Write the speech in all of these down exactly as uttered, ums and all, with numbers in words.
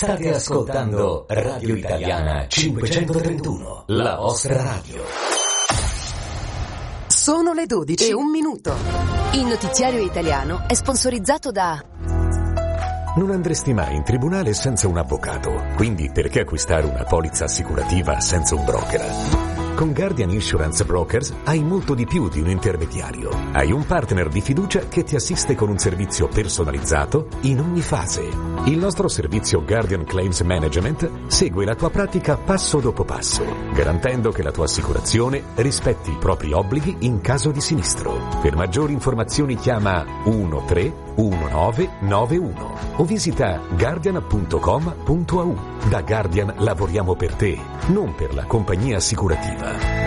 State ascoltando Radio Italiana cinquecentotrentuno, la vostra radio. Sono le dodici e un minuto. Il notiziario italiano è sponsorizzato da... Non andresti mai in tribunale senza un avvocato, quindi perché acquistare una polizza assicurativa senza un broker? Con Guardian Insurance Brokers hai molto di più di un intermediario. Hai un partner di fiducia che ti assiste con un servizio personalizzato in ogni fase. Il nostro servizio Guardian Claims Management segue la tua pratica passo dopo passo, garantendo che la tua assicurazione rispetti i propri obblighi in caso di sinistro. Per maggiori informazioni chiama uno tre uno nove nove uno o visita guardian punto com punto a u. Da Guardian lavoriamo per te, non per la compagnia assicurativa.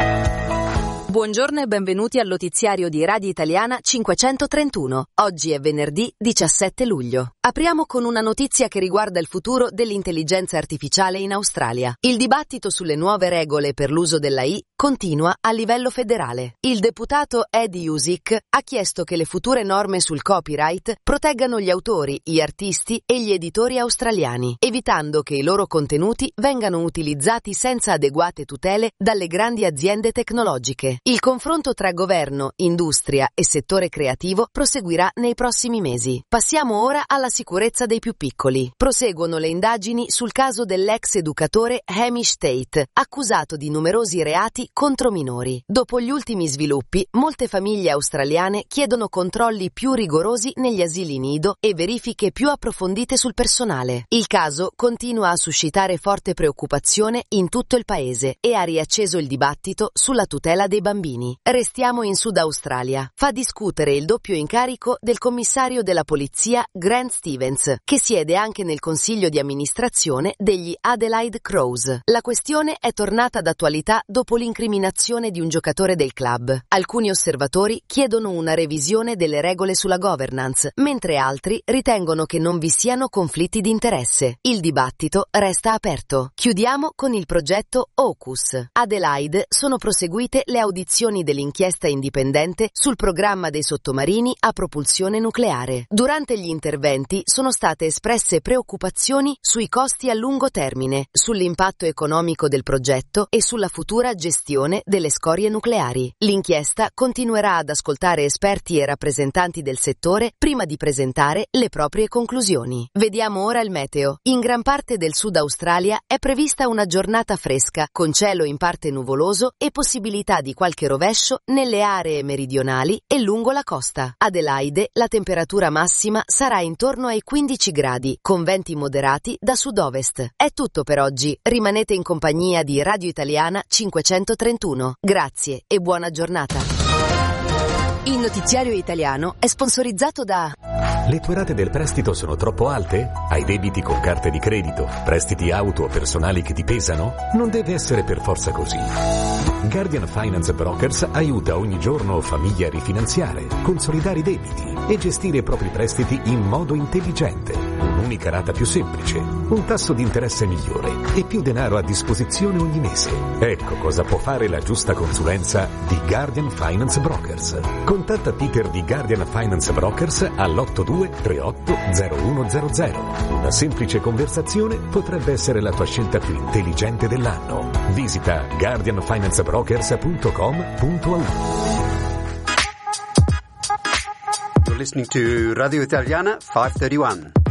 Buongiorno e benvenuti al notiziario di Radio Italiana cinquecentotrentuno. Oggi è venerdì diciassette luglio. Apriamo con una notizia che riguarda il futuro dell'intelligenza artificiale in Australia. Il dibattito sulle nuove regole per l'uso dell'A I continua a livello federale. Il deputato Ed Husic ha chiesto che le future norme sul copyright proteggano gli autori, gli artisti e gli editori australiani, evitando che i loro contenuti vengano utilizzati senza adeguate tutele dalle grandi aziende tecnologiche. Il confronto tra governo, industria e settore creativo proseguirà nei prossimi mesi. Passiamo ora alla sicurezza dei più piccoli. Proseguono le indagini sul caso dell'ex educatore Hamish Tate, accusato di numerosi reati contro minori. Dopo gli ultimi sviluppi, molte famiglie australiane chiedono controlli più rigorosi negli asili nido e verifiche più approfondite sul personale. Il caso continua a suscitare forte preoccupazione in tutto il paese e ha riacceso il dibattito sulla tutela dei bambini. Restiamo in Sud Australia. Fa discutere il doppio incarico del commissario della polizia Grant Stevens, che siede anche nel consiglio di amministrazione degli Adelaide Crows. La questione è tornata d'attualità dopo l'incriminazione di un giocatore del club. Alcuni osservatori chiedono una revisione delle regole sulla governance, mentre altri ritengono che non vi siano conflitti di interesse. Il dibattito resta aperto. Chiudiamo con il progetto AUKUS. Adelaide sono proseguite le audizioni dell'inchiesta indipendente sul programma dei sottomarini a propulsione nucleare. Durante gli interventi sono state espresse preoccupazioni sui costi a lungo termine, sull'impatto economico del progetto e sulla futura gestione delle scorie nucleari. L'inchiesta continuerà ad ascoltare esperti e rappresentanti del settore prima di presentare le proprie conclusioni. Vediamo ora il meteo. In gran parte del Sud Australia è prevista una giornata fresca, con cielo in parte nuvoloso e possibilità di qualche rovescio nelle aree meridionali e lungo la costa. Adelaide, la temperatura massima sarà intorno ai quindici gradi, con venti moderati da sud-ovest. È tutto per oggi. Rimanete in compagnia di Radio Italiana cinquecentotrentuno. Grazie e buona giornata. Il notiziario italiano è sponsorizzato da... Le tue rate del prestito sono troppo alte? Hai debiti con carte di credito? Prestiti auto o personali che ti pesano? Non deve essere per forza così. Guardian Finance Brokers aiuta ogni giorno famiglie a rifinanziare, consolidare i debiti e gestire i propri prestiti in modo intelligente. Un'unica rata più semplice, un tasso di interesse migliore e più denaro a disposizione ogni mese. Ecco cosa può fare la giusta consulenza di Guardian Finance Brokers. Contatta Peter di Guardian Finance Brokers all'otto due tre otto zero uno zero zero. Una semplice conversazione potrebbe essere la tua scelta più intelligente dell'anno. Visita guardian finance brokers punto com punto a u. You're listening to Radio Italiana five thirty-one.